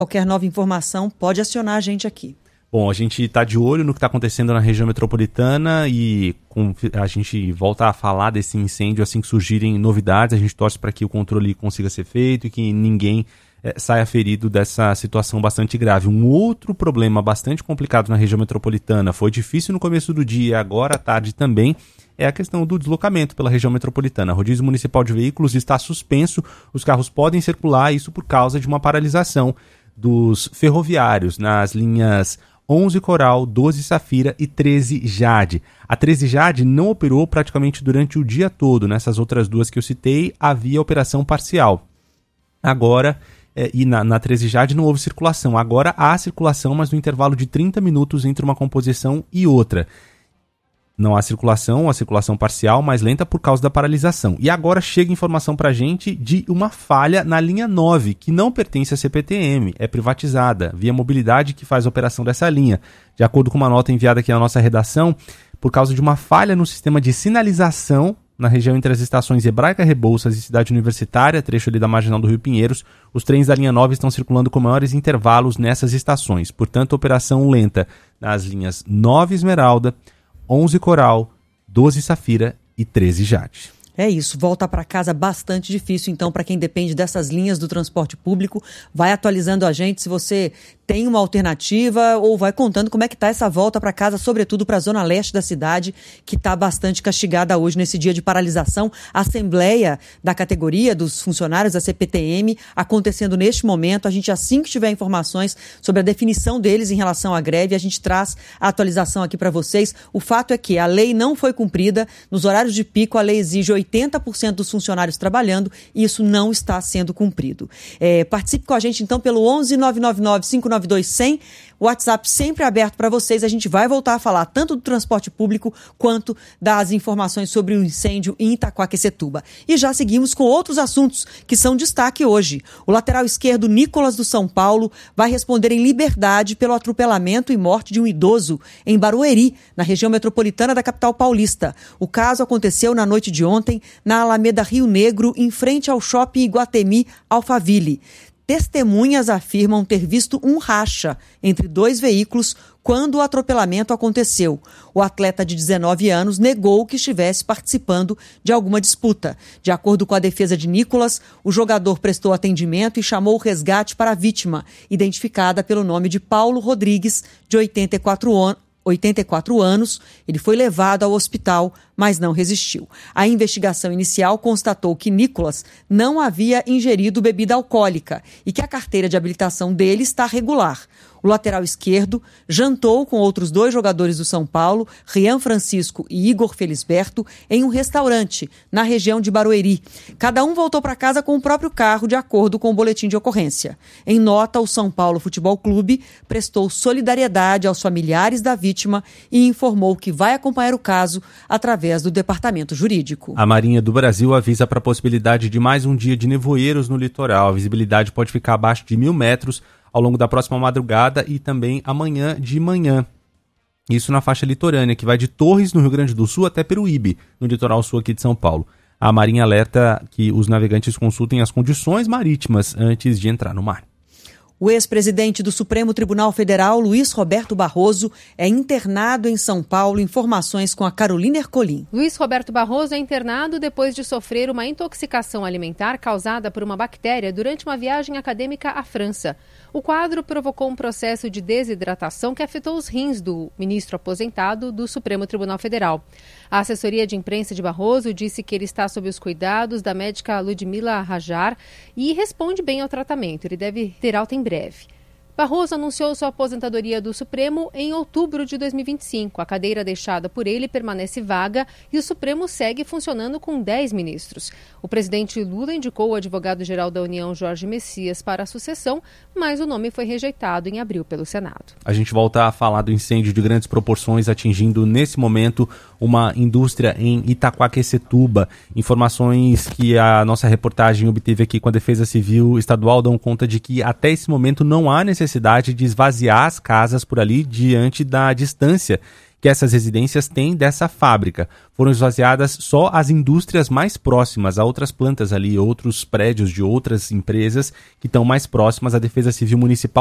Qualquer nova informação pode acionar a gente aqui. Bom, a gente está de olho no que está acontecendo na região metropolitana e a gente volta a falar desse incêndio assim que surgirem novidades. A gente torce para que o controle consiga ser feito e que ninguém saia ferido dessa situação bastante grave. Um outro problema bastante complicado na região metropolitana, foi difícil no começo do dia, agora à tarde também, é a questão do deslocamento pela região metropolitana. O rodízio municipal de veículos está suspenso, os carros podem circular, isso por causa de uma paralisação dos ferroviários nas linhas 11 Coral, 12 Safira e 13 Jade. A 13 Jade não operou praticamente durante o dia todo. Nessas outras duas que eu citei, havia operação parcial. Agora, e na 13 Jade não houve circulação. Agora há circulação, mas no intervalo de 30 minutos entre uma composição e outra. Não há circulação, a circulação parcial mais lenta por causa da paralisação. E agora chega informação para a gente de uma falha na linha 9, que não pertence à CPTM, é privatizada, Via Mobilidade que faz a operação dessa linha. De acordo com uma nota enviada aqui na nossa redação, por causa de uma falha no sistema de sinalização na região entre as estações Hebraica Rebouças e Cidade Universitária, trecho ali da Marginal do Rio Pinheiros, os trens da linha 9 estão circulando com maiores intervalos nessas estações. Portanto, operação lenta nas linhas 9 Esmeralda, 11 Coral, 12 Safira e 13 Jade. É isso, volta para casa bastante difícil, então, para quem depende dessas linhas do transporte público, vai atualizando a gente se você tem uma alternativa ou vai contando como é que está essa volta para casa, sobretudo para a zona leste da cidade, que está bastante castigada hoje nesse dia de paralisação. A assembleia da categoria dos funcionários da CPTM acontecendo neste momento. A gente, assim que tiver informações sobre a definição deles em relação à greve, a gente traz a atualização aqui para vocês. O fato é que a lei não foi cumprida. Nos horários de pico, a lei exige 80% dos funcionários trabalhando e isso não está sendo cumprido. Participe com a gente, então, pelo 11 999 592 100. O WhatsApp sempre aberto para vocês. A gente vai voltar a falar tanto do transporte público quanto das informações sobre o incêndio em Itaquaquecetuba. E já seguimos com outros assuntos que são destaque hoje. O lateral esquerdo Nicolas do São Paulo vai responder em liberdade pelo atropelamento e morte de um idoso em Barueri, na região metropolitana da capital paulista. O caso aconteceu na noite de ontem na Alameda Rio Negro, em frente ao shopping Iguatemi Alphaville. Testemunhas afirmam ter visto um racha entre dois veículos quando o atropelamento aconteceu. O atleta de 19 anos negou que estivesse participando de alguma disputa. De acordo com a defesa de Nicolas, o jogador prestou atendimento e chamou o resgate para a vítima, identificada pelo nome de Paulo Rodrigues, de 84 anos, ele foi levado ao hospital, mas não resistiu. A investigação inicial constatou que Nicolas não havia ingerido bebida alcoólica e que a carteira de habilitação dele está regular. O lateral esquerdo jantou com outros dois jogadores do São Paulo, Rian Francisco e Igor Felisberto, em um restaurante na região de Barueri. Cada um voltou para casa com o próprio carro, de acordo com o boletim de ocorrência. Em nota, o São Paulo Futebol Clube prestou solidariedade aos familiares da vítima e informou que vai acompanhar o caso através do departamento jurídico. A Marinha do Brasil avisa para a possibilidade de mais um dia de nevoeiros no litoral. A visibilidade pode ficar abaixo de 1.000 metros ao longo da próxima madrugada e também amanhã de manhã. Isso na faixa litorânea, que vai de Torres, no Rio Grande do Sul, até Peruíbe, no litoral sul aqui de São Paulo. A Marinha alerta que os navegantes consultem as condições marítimas antes de entrar no mar. O ex-presidente do Supremo Tribunal Federal, Luiz Roberto Barroso, é internado em São Paulo. Informações com a Carolina Ercolim. Luiz Roberto Barroso é internado depois de sofrer uma intoxicação alimentar causada por uma bactéria durante uma viagem acadêmica à França. O quadro provocou um processo de desidratação que afetou os rins do ministro aposentado do Supremo Tribunal Federal. A assessoria de imprensa de Barroso disse que ele está sob os cuidados da médica Ludmila Rajar e responde bem ao tratamento. Ele deve ter alta em breve. Barroso anunciou sua aposentadoria do Supremo em outubro de 2025. A cadeira deixada por ele permanece vaga e o Supremo segue funcionando com 10 ministros. O presidente Lula indicou o advogado-geral da União, Jorge Messias, para a sucessão, mas o nome foi rejeitado em abril pelo Senado. A gente volta a falar do incêndio de grandes proporções atingindo, nesse momento, uma indústria em Itaquaquecetuba. Informações que a nossa reportagem obteve aqui com a Defesa Civil Estadual dão conta de que, até esse momento, não há necessidade necessidade de esvaziar as casas por ali diante da distância que essas residências têm dessa fábrica. Foram esvaziadas só as indústrias mais próximas a outras plantas ali, outros prédios de outras empresas que estão mais próximas. A Defesa Civil Municipal